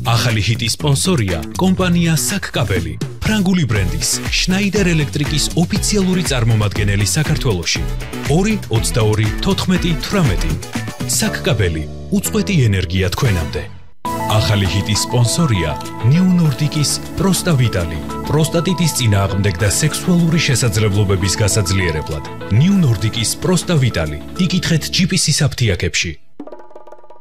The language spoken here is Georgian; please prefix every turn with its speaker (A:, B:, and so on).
A: ახალი ჰიტის სპონსორია კომპანია საკკაბელი, ფრანგული ბრენდის შნაიდერ ელექტრიკის ოფიციალური წარმომადგენელი საქართველოში. 2-22-14-18 საკკაბელი, უწყვეტი ენერგია თქვენამდე. ახალი ჰიტის სპონსორია New Nordic-ის პროსტა ვიტალი, პროსტატიტის წინააღმდეგ და სექსუალური შესაძლებლობების გასაძლიერებლად. New Nordic-ის პროსტა ვიტალი, იკითხეთ GPC-ის აფთიაქებში.